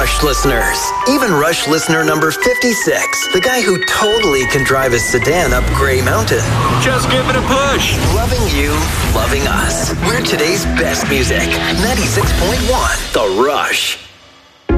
Rush listeners. Even Rush listener number 56, the guy who totally can drive his sedan up Grey Mountain. Just give it a push. Loving you, loving us. We're today's best music. 96.1 The Rush.